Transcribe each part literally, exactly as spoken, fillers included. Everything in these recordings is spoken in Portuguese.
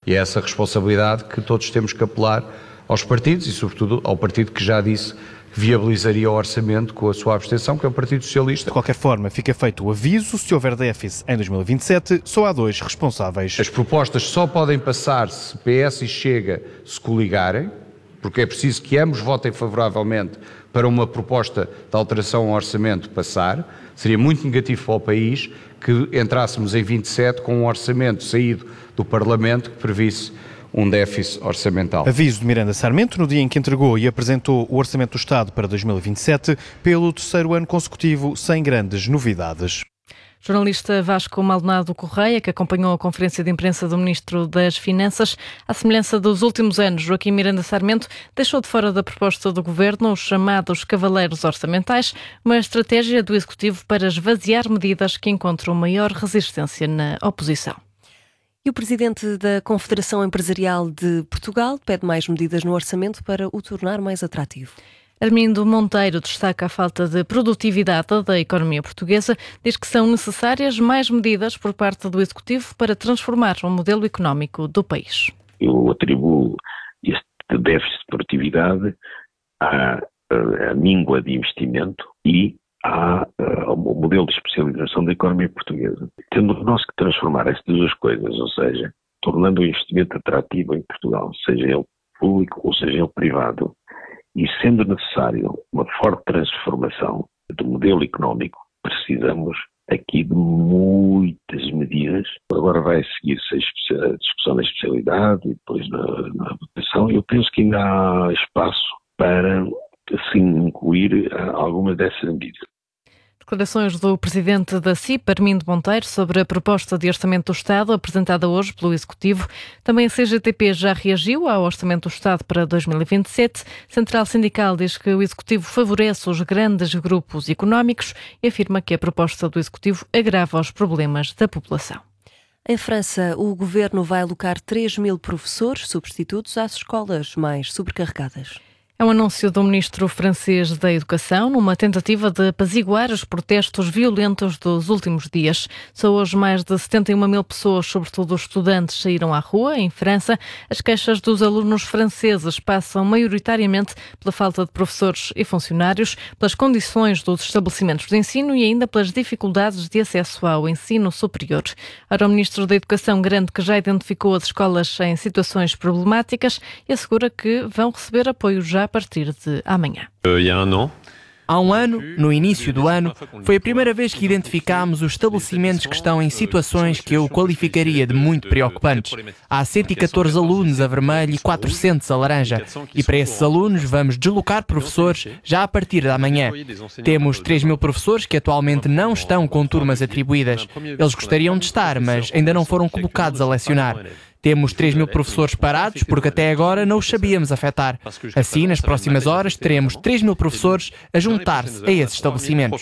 E é essa responsabilidade que todos temos que apelar aos partidos e, sobretudo, ao partido que já disse que viabilizaria o orçamento com a sua abstenção, que é o Partido Socialista. De qualquer forma, fica feito o aviso: se houver déficit em dois mil e vinte e sete, só há dois responsáveis. As propostas só podem passar se P S e Chega se coligarem, porque é preciso que ambos votem favoravelmente para uma proposta de alteração ao orçamento passar. Seria muito negativo para o país que entrássemos em vinte e sete com um orçamento saído do Parlamento que previsse um déficit orçamental. Aviso de Miranda Sarmento no dia em que entregou e apresentou o Orçamento do Estado para dois mil e vinte e sete, pelo terceiro ano consecutivo, sem grandes novidades. Jornalista Vasco Maldonado Correia, que acompanhou a conferência de imprensa do Ministro das Finanças, à semelhança dos últimos anos, Joaquim Miranda Sarmento deixou de fora da proposta do Governo os chamados cavaleiros orçamentais, uma estratégia do Executivo para esvaziar medidas que encontram maior resistência na oposição. E o presidente da Confederação Empresarial de Portugal pede mais medidas no orçamento para o tornar mais atrativo. Armindo Monteiro destaca a falta de produtividade da economia portuguesa, diz que são necessárias mais medidas por parte do Executivo para transformar o modelo económico do país. Eu atribuo este déficit de produtividade à, à míngua de investimento e à, ao modelo de especialização da economia portuguesa. Tendo nós que transformar estas duas coisas, ou seja, tornando o investimento atrativo em Portugal, seja ele público ou seja ele privado, e sendo necessário uma forte transformação do modelo económico, precisamos aqui de muitas medidas. Agora vai seguir-se a discussão da especialidade e depois na, na votação. Eu penso que ainda há espaço para, assim, incluir algumas dessas medidas. Declarações do presidente da C I P, Armindo Monteiro, sobre a proposta de orçamento do Estado apresentada hoje pelo Executivo. Também a C G T P já reagiu ao orçamento do Estado para dois mil e vinte e sete. Central Sindical diz que o Executivo favorece os grandes grupos económicos e afirma que a proposta do Executivo agrava os problemas da população. Em França, o governo vai alocar três mil professores substitutos às escolas mais sobrecarregadas. É um anúncio do ministro francês da Educação numa tentativa de apaziguar os protestos violentos dos últimos dias. Só hoje mais de setenta e uma mil pessoas, sobretudo estudantes, saíram à rua. Em França, as queixas dos alunos franceses passam maioritariamente pela falta de professores e funcionários, pelas condições dos estabelecimentos de ensino e ainda pelas dificuldades de acesso ao ensino superior. Ora, o ministro da Educação garante que já identificou as escolas em situações problemáticas e assegura que vão receber apoio já a partir de amanhã. Há um ano, no início do ano, foi a primeira vez que identificámos os estabelecimentos que estão em situações que eu qualificaria de muito preocupantes. Há cento e catorze alunos a vermelho e quatrocentos a laranja. E para esses alunos vamos deslocar professores já a partir da manhã. Temos três mil professores que atualmente não estão com turmas atribuídas. Eles gostariam de estar, mas ainda não foram colocados a lecionar. Temos três mil professores parados porque até agora não os sabíamos afetar. Assim, nas próximas horas, teremos três mil professores a juntar-se a esses estabelecimentos.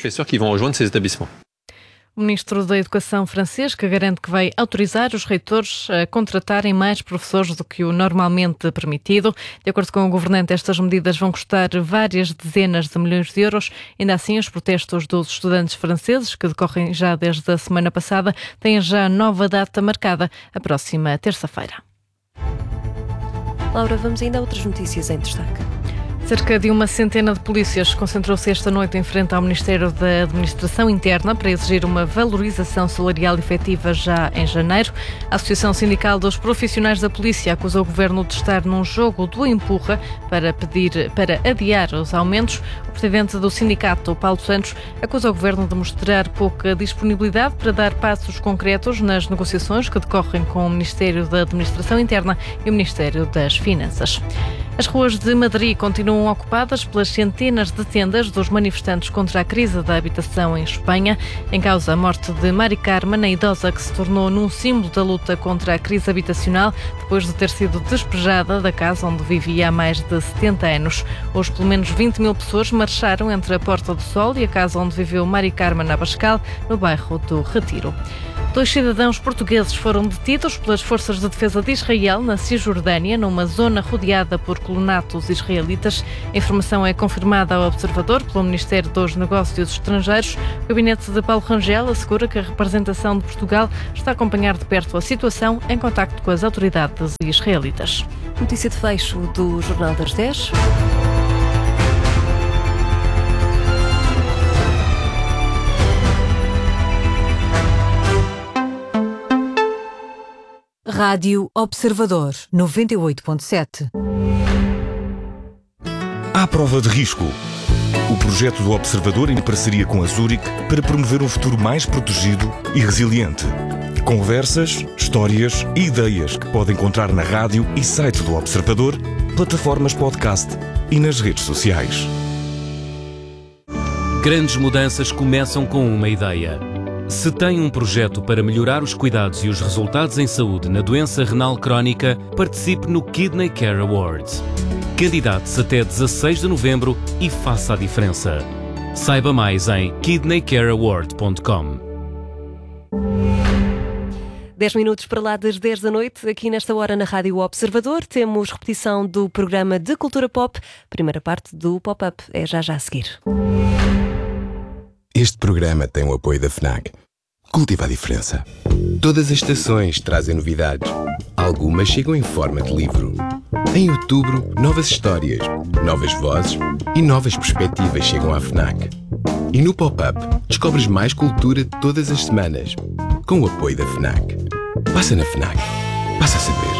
O ministro da Educação francês, que garante que vai autorizar os reitores a contratarem mais professores do que o normalmente permitido. De acordo com o governante, estas medidas vão custar várias dezenas de milhões de euros. Ainda assim, os protestos dos estudantes franceses, que decorrem já desde a semana passada, têm já nova data marcada, a próxima terça-feira. Laura, vamos ainda a outras notícias em destaque. Cerca de uma centena de polícias concentrou-se esta noite em frente ao Ministério da Administração Interna para exigir uma valorização salarial efetiva já em janeiro. A Associação Sindical dos Profissionais da Polícia acusou o Governo de estar num jogo do empurra para pedir, para adiar os aumentos. O presidente do sindicato, Paulo Santos, acusa o Governo de mostrar pouca disponibilidade para dar passos concretos nas negociações que decorrem com o Ministério da Administração Interna e o Ministério das Finanças. As ruas de Madrid continuam ocupadas pelas centenas de tendas dos manifestantes contra a crise da habitação em Espanha. Em causa a morte de Mari Carmen, a idosa que se tornou num símbolo da luta contra a crise habitacional depois de ter sido despejada da casa onde vivia há mais de setenta anos. Hoje, pelo menos vinte mil pessoas marcharam entre a Porta do Sol e a casa onde viveu Mari Carmen Abascal, no bairro do Retiro. Dois cidadãos portugueses foram detidos pelas forças de defesa de Israel na Cisjordânia, numa zona rodeada por colonatos israelitas. A informação é confirmada ao Observador pelo Ministério dos Negócios Estrangeiros. O gabinete de Paulo Rangel assegura que a representação de Portugal está a acompanhar de perto a situação em contacto com as autoridades israelitas. Notícia de fecho do Jornal das dez. Rádio Observador, noventa e oito ponto sete. À prova de risco. O projeto do Observador em parceria com a Zurich para promover um futuro mais protegido e resiliente. Conversas, histórias e ideias que pode encontrar na rádio e site do Observador, plataformas podcast e nas redes sociais. Grandes mudanças começam com uma ideia. Se tem um projeto para melhorar os cuidados e os resultados em saúde na doença renal crónica, participe no Kidney Care Awards. Candidate-se até dezasseis de novembro e faça a diferença. Saiba mais em kidney care award ponto com. dez minutos para lá das dez da noite, aqui nesta hora na Rádio Observador, temos repetição do programa de Cultura Pop, primeira parte do Pop-Up, é já já a seguir. Este programa tem o apoio da FNAC. Cultiva a diferença. Todas as estações trazem novidades. Algumas chegam em forma de livro. Em outubro, novas histórias, novas vozes e novas perspectivas chegam à FNAC. E no Pop-Up, descobres mais cultura todas as semanas, com o apoio da FNAC. Passa na FNAC. Passa a saber.